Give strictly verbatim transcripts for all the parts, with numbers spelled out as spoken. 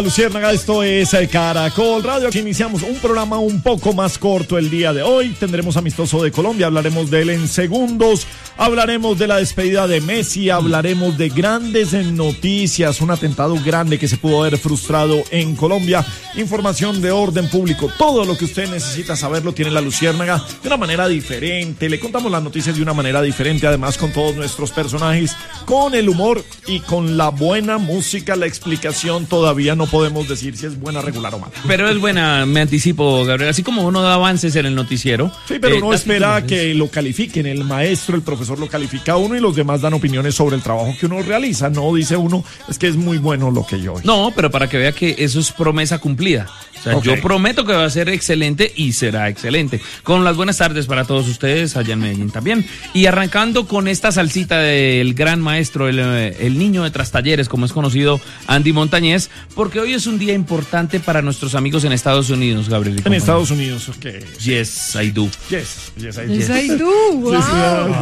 Luciérnaga, esto es Caracol Radio. Aquí iniciamos un programa un poco más corto el día de hoy. Tendremos Amistoso de Colombia, hablaremos de él en segundos. Hablaremos de la despedida de Messi, hablaremos de grandes noticias, un atentado grande que se pudo haber frustrado en Colombia. Información de orden público, todo lo que usted necesita saberlo tiene la Luciérnaga de una manera diferente. Le contamos las noticias de una manera diferente, además con todos nuestros personajes, con el humor y con la buena música. La explicación todavía no podemos decir si es buena, regular o mala. Pero es buena, me anticipo, Gabriel. Así como uno da avances en el noticiero. Sí, pero eh, uno espera que lo califiquen. El maestro, el profesor lo califica a uno y los demás dan opiniones sobre el trabajo que uno realiza. No dice uno, es que es muy bueno lo que yo oí. No, pero para que vea que eso es promesa cumplida. O sea, okay. Yo prometo que va a ser excelente y será excelente. Con las buenas tardes para todos ustedes allá en Medellín también. Y arrancando con esta salsita del gran maestro, el, el niño de Trastalleres, como es conocido, Andy Montañez, porque hoy es un día importante para nuestros amigos en Estados Unidos, Gabriel. En Estados Unidos, ok. Yes, I do. Yes, yes, I do. Yes, I do. Wow. Yes,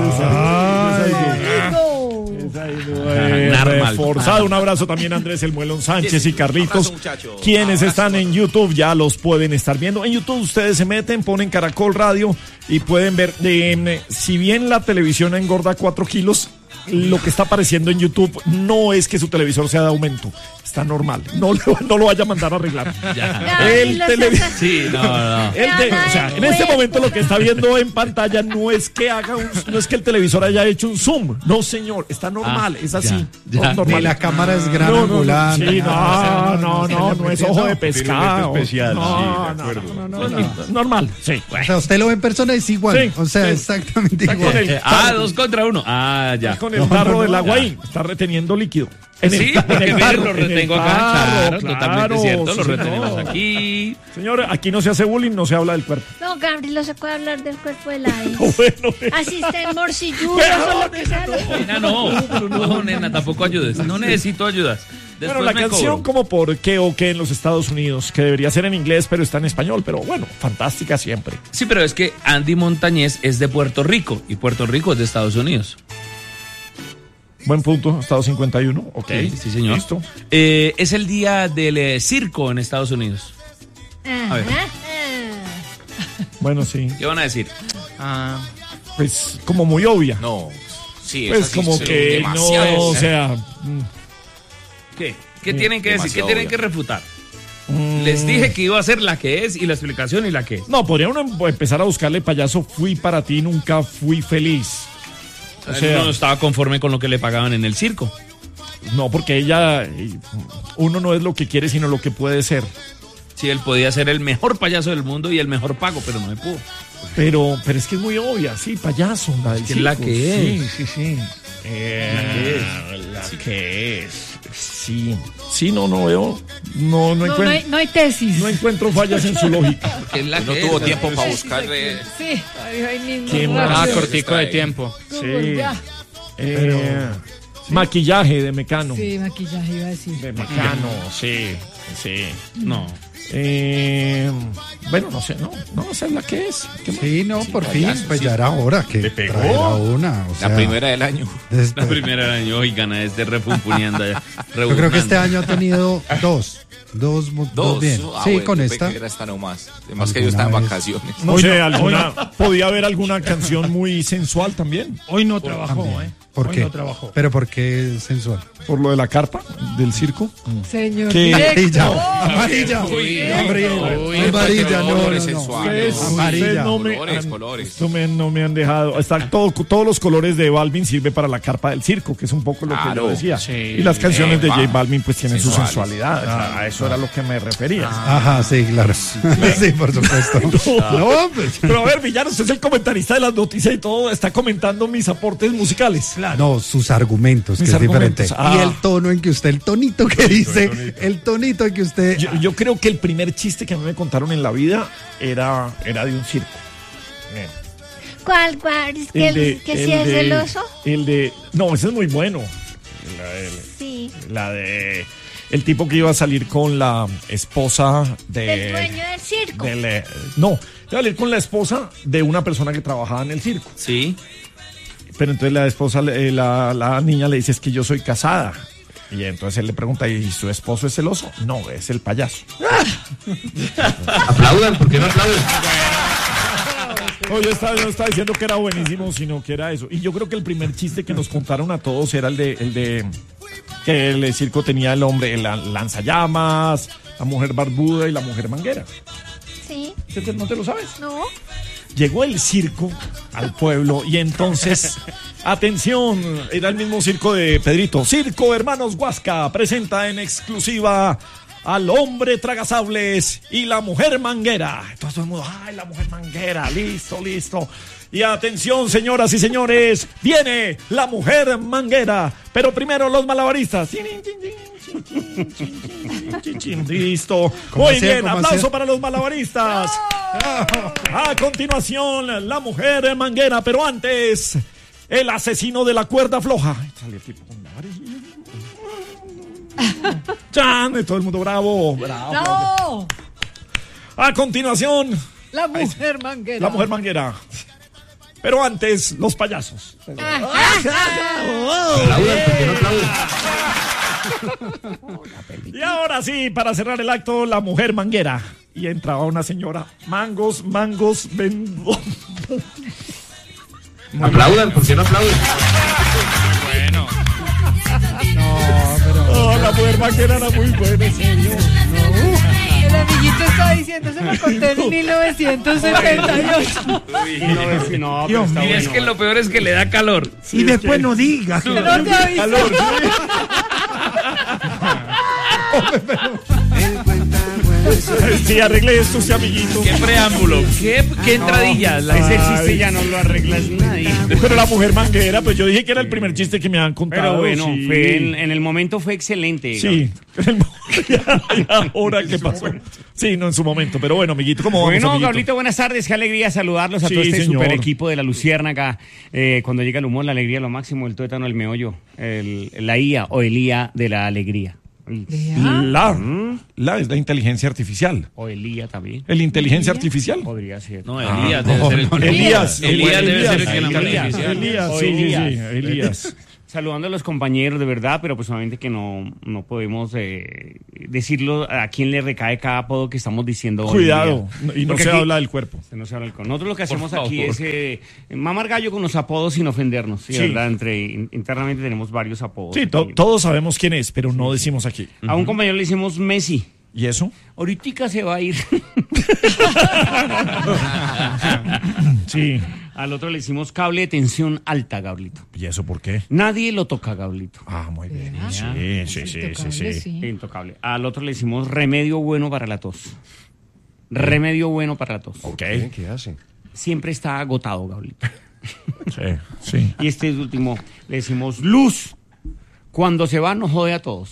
I do. Yes, I do. Eh, reforzado. Un abrazo también a Andrés El Muelón Sánchez y Carlitos, quienes están en YouTube. Ya los pueden estar viendo. En YouTube ustedes se meten, ponen Caracol Radio y pueden ver, eh, si bien la televisión engorda cuatro kilos, lo que está apareciendo en YouTube no es que su televisor sea de aumento, está normal. No, no lo vaya a mandar a arreglar. Ya. El televisor. Sí, no, no. El de, o sea, en este momento lo que está viendo en pantalla no es que haga un, no es que el televisor haya hecho un zoom. No, señor, está normal, ah, es así. Ya, ya. Normal. Ni la cámara es gran no, angular. No, no, sí, no, no, no, no es ojo de pescado. Especial, no, sí, no, no, no, no, no, normal, sí. O sea, usted lo ve en persona y es igual. Sí, o sea, sí. Exactamente está igual. El, ah, dos contra uno. Ah, ya. Con el tarro no, no, del agua ahí, está reteniendo líquido. En sí, el, porque mire, lo retengo acá, carro, claro, claro, totalmente cierto, sí, lo retenemos no. aquí. Señor, aquí no se hace bullying, no se habla del cuerpo. No, Gabriel, no se puede hablar del cuerpo de la no, bueno, así está morcilludo, eso lo que sale. Nena, no, no, nena, tampoco ayudes, no necesito ayudas. Después bueno, la canción cobro. como por qué o qué en los Estados Unidos, que debería ser en inglés, pero está en español, pero bueno, fantástica siempre. Sí, pero es que Andy Montañez es de Puerto Rico, y Puerto Rico es de Estados Unidos. Buen punto, Estado cincuenta y uno, ok. Sí, sí señor. Listo. Eh, es el día del eh, circo en Estados Unidos. A ver. Bueno, sí. ¿Qué van a decir? Ah, pues como muy obvia. No, sí, pues es como que no, o sea... ¿Qué? ¿Qué tienen que decir? ¿Qué tienen que refutar? Mm. Les dije que iba a ser la que es y la explicación y la que es. No, podría uno empezar a buscarle payaso, fui para ti, nunca fui feliz. O sea, no estaba conforme con lo que le pagaban en el circo. No, porque ella, uno no es lo que quiere, sino lo que puede ser. Sí, él podía ser el mejor payaso del mundo y el mejor pago, pero no me pudo. Pero, pero es que es muy obvia, sí, payaso. La del es que la que es. Sí, sí, sí. Eh, la que es. La sí. que es. Sí. Sí, no, no veo. No, no, no, encuentro. No hay, no hay tesis. No encuentro fallas en su lógica. Es la no que tuvo es, tiempo para buscar. Eh. Sí, ahí mismo. Qué ah, cortico de tiempo. Sí. Eh, sí. Maquillaje de Mecano. Sí, maquillaje iba a decir. De Mecano, sí, sí. No. Eh, bueno, no sé, no, no sé la que es. Sí, no, sí, por payaso, fin, pues sí. ya era hora que ¿Le pegó? traerá una. O sea, la primera del año. Después. La primera del año, oigan, a este refunfuneando allá. Yo creo que este año ha tenido dos. Dos, dos, dos bien. Ah, sí, bueno, con esta. Que era esta nomás. Además que yo estaba en vacaciones. No hoy sé, no, alguna, no. podía haber alguna canción muy sensual también. Hoy no trabajó, también. ¿eh? ¿Por hoy qué? No trabajó. ¿Pero por qué sensual? Por lo de la carpa del circo. Señor. ¿Qué? Amarilla. Oh, amarilla. Uy, amarilla. uy, amarilla, no, no, no. Sensuales. Amarilla. No me, colores, han, colores. No me, no me han dejado. Están todo, todos los colores de Balvin sirve para la carpa del circo, que es un poco lo claro, que yo decía. Sí, y las canciones eh, de va. J Balvin pues tienen Sensuales. su sensualidad. Ah, a eso ah. era lo que me refería. Ah. Ajá, sí, claro. Sí, por supuesto. no, no, pues, pero a ver, Villano, usted es el comentarista de las noticias y todo, está comentando mis aportes musicales. Claro. No, sus argumentos, mis que argumentos. es diferente. Ah. Y el tono en que usted, el tonito que dice, el tonito, el tonito en que usted... Yo, yo creo que el primer chiste que a mí me contaron en la vida era, era de un circo. Bien. ¿Cuál, cuál? ¿Es que, el de, el, que el si de, es el oso? El de... No, ese es muy bueno. La de, sí. La de... El tipo que iba a salir con la esposa de... ¿Del dueño del circo? Del, no, iba a salir con la esposa de una persona que trabajaba en el circo. Sí. Pero entonces la esposa, la, la niña le dice, es que yo soy casada. Y entonces él le pregunta, ¿y su esposo es celoso? No, es el payaso. Aplaudan, ¿por qué no aplauden? No, yo estaba, no estaba diciendo que era buenísimo, sino que era eso. Y yo creo que el primer chiste que nos contaron a todos era el de, el de que el circo tenía el hombre, el lanzallamas, la mujer barbuda y la mujer manguera. Sí. ¿No te lo sabes? No. Llegó el circo al pueblo y entonces, atención, era el mismo circo de Pedrito. Circo Hermanos Huasca presenta en exclusiva al hombre tragasables y la mujer manguera. Entonces todo el mundo, ay, la mujer manguera, listo, listo. Y atención, señoras y señores, viene la mujer manguera. Pero primero los malabaristas. Listo. Muy bien, aplauso para los malabaristas. A continuación, la mujer manguera, pero antes, el asesino de la cuerda floja. Sale el tipo con la varilla. ¡Chan! Todo el mundo bravo. Bravo. ¡No! A continuación, La mujer manguera. la mujer manguera. Pero antes, los payasos. Aplaudan, ¿por qué no aplauden? Y ahora sí, para cerrar el acto, la mujer manguera. Y entraba una señora. Mangos, mangos, vendo. Aplaudan, ¿por qué no aplauden? Bueno. Oh, la mujer manguera era muy buena, en serio. El amiguito está diciendo, se lo conté en mil novecientos setenta y ocho. No, pero está y es que lo peor es que le da calor. Y después no digas. Que no te aviso. Calor, sí, arregle esto, sí, amiguito. Qué preámbulo, qué, qué entradilla. La- Ese chiste ya no lo arreglas nadie. Pero la mujer manguera, pues yo dije que era el primer chiste que me habían contado. Pero bueno, sí. fue en, en el momento fue excelente. Sí, y ahora qué pasó. Sí, no en su momento, pero bueno, amiguito, ¿cómo vamos, Bueno, amiguito? Gablito, buenas tardes. Qué alegría saludarlos a Sí, todo este señor. super equipo de la Luciérnaga. Eh, cuando llega el humor, la alegría, lo máximo, el tuétano, el meollo, el, la I A o el I A de la alegría. La, la es la inteligencia artificial. O el I A también. ¿El inteligencia artificial? Podría ser. No, Elías debe ser el Elías. Elías debe ser el que la Elías. artificial. Elías, O sí, sí, Elías. sí, Elías. Saludando a los compañeros, de verdad, pero pues obviamente que no, no podemos eh, decirlo a quién le recae cada apodo que estamos diciendo hoy Cuidado, día. y no Porque se aquí- habla del cuerpo. Se nos habla el con- Nosotros lo que hacemos Por aquí favor. es eh, mamar gallo con los apodos sin ofendernos, ¿sí? Sí. ¿Verdad? Entre, in- internamente tenemos varios apodos. Sí, to- aquí. todos sabemos quién es, pero no decimos aquí. A un compañero le hicimos Messi. ¿Y eso? Ahorita se va a ir. Sí. Al otro le hicimos cable de tensión alta, Gablito. ¿Y eso por qué? Nadie lo toca, Gablito. Ah, muy bien. Ah, Sí, sí, sí, sí, sí. Sí. Intocable. Al otro le hicimos remedio bueno para la tos. Remedio bueno para la tos. Ok. ¿Qué hace? Siempre está agotado, Gablito. Sí, sí. Y este último le decimos luz. Cuando se va nos jode a todos.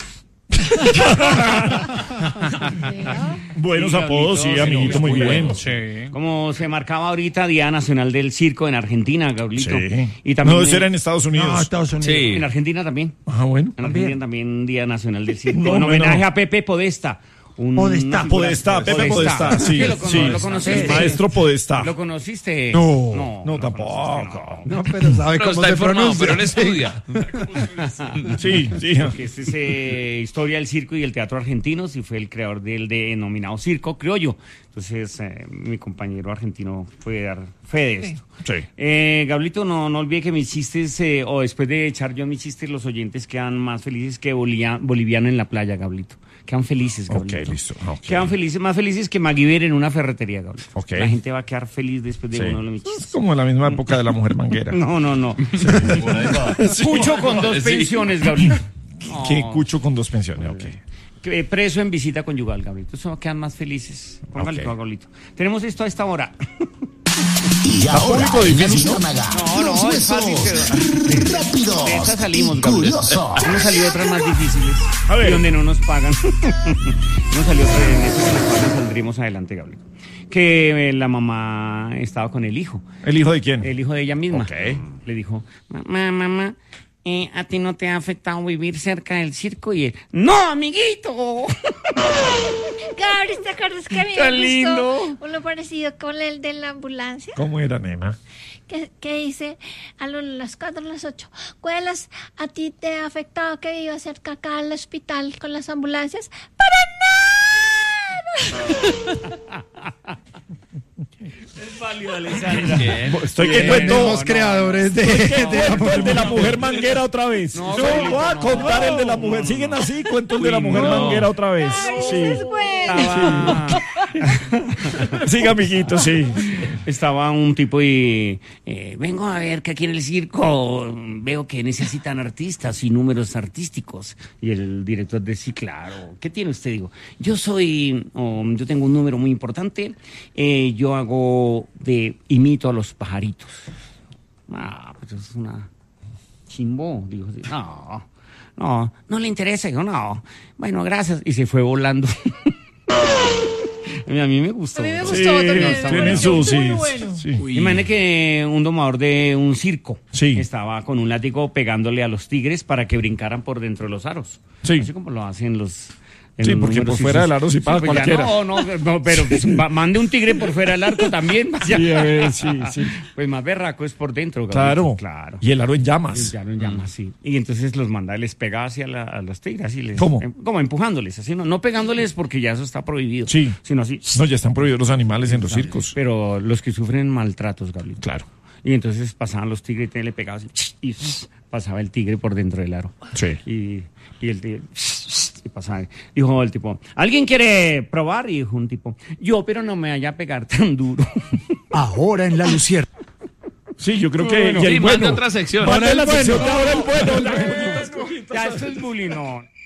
Buenos Sí, apodos, sí, Gablito, amiguito, muy muy bien. bueno. Sí. Como se marcaba ahorita Día Nacional del Circo en Argentina, Gablito. Sí. Y también No, eso era en Estados Unidos. No, Estados Unidos. Sí. en Argentina también. Ah, bueno. En Argentina también Día Nacional del Circo. No, en homenaje bueno. a Pepe Podesta. Un, Podestá. una figura- Podestá, Pepe Podestá, sí, lo, cono- sí. lo conociste. El maestro Podestá. ¿Lo conociste? No, no, lo tampoco. conociste, No, pero sabe Pero cómo está se informado, pronuncia. pero él estudia. Sí, sí. no. Que Este es eh, historia del circo y el teatro argentinos y fue el creador del denominado circo criollo. Entonces, eh, mi compañero argentino puede dar fe de esto. Sí. Eh, Gablito, no, no olvide que mis chistes, eh, o después de echar yo mis chistes, los oyentes quedan más felices que bolia- boliviano en la playa, Gablito. Quedan felices, Ok, Gablito. listo. Ok. Quedan felices, más felices que MacGyver en una ferretería, Gablito. Ok. La gente va a quedar feliz después de Sí. uno de mis chistes. Es como en la misma época de la mujer manguera. No, no, no. Cucho con dos Sí. pensiones, Gablito. Que cucho con dos pensiones, ok. Que, eh, preso en visita conyugal, Gablito. Eso quedan más felices. Póngale Ok. todo, Gablito. Tenemos esto a esta hora. Y ahora, público en la difícil, ¿no? Luciérnaga, No, los no, es fácil, huesos rápidos De esta salimos, y Gabriel. curiosos. Hemos salido otras más difíciles. A ver. Y donde no nos pagan. Hemos salido otras en eso que nos pagan, saldremos adelante, Gabriel. Que eh, la mamá estaba con el hijo. ¿El hijo de quién? El hijo de ella misma. Ok. Le dijo, mamá, mamá, eh, ¿a ti no te ha afectado vivir cerca del circo? Y él, ¡no, amiguito! Gabriel, ¿te acuerdas que a mí Tan me lindo. gustó uno parecido con el de la ambulancia? ¿Cómo era, nena? que, que dice a lo- las cuatro, a las ocho. ¿Cuelas, a ti te ha afectado que viva cerca acá al hospital con las ambulancias? ¡Para nada! Es válido, Alessandra. Estoy que Bien. cuento. Tenemos creadores de, Estoy que de la cuento el de la mujer. mujer manguera otra vez. No, Yo Felipe, voy a no. contar el de la mujer. Siguen así, cuento el de la Uy, mujer no. manguera otra vez. Sí. Es bueno. Estaba, Siga, amiguito, sí. estaba un tipo y eh, vengo a ver que aquí en el circo veo que necesitan artistas y números artísticos. Y el director dice, sí, claro. ¿Qué tiene usted? Digo, yo soy, um, yo tengo un número muy importante. Eh, yo hago de, imito a los pajaritos. Ah, pues es una chimbo. Digo, sí, no, no, no le interesa. Digo, no. Bueno, gracias. Y se fue volando. A mí, a mí me gustó. A mí me Sí, gustó también. me tiene pareció su, muy sí, bueno. sí. Imagínate que un domador de un circo Sí. estaba con un látigo pegándole a los tigres para que brincaran por dentro de los aros. Sí. Así como lo hacen los... en Sí, los porque números por fuera y del aro sí pasa pues ya cualquiera. No, no, no, pero pues, va- mande un tigre por fuera del arco también. Sí, a ver, sí, sí. Pues más berraco es por dentro. Claro. Gabriel, Claro. Y el aro en llamas. Ya no llama sí. Y entonces los manda, les pega hacia la- a los tigres. Así les, ¿Cómo? em- como empujándoles, así, no, no pegándoles porque ya eso está prohibido. Sí. Sino así. No, ya están prohibidos los animales en los circos. Pero los que sufren maltratos, Gabriel. Claro. Y entonces pasaban los tigres y le pegaban así, y pasaba el tigre por dentro del aro. Sí. Y, y el tigre y pasaba. Dijo el tipo, ¿alguien quiere probar? Y dijo un tipo, yo, pero no me vaya a pegar tan duro. Ahora en la Luciérnaga. Sí, yo creo que. Bueno, y el sí, bueno. mande otra sección. Mande la Bueno. sección de ahora el bueno. la- Ya, esto es bullying, no.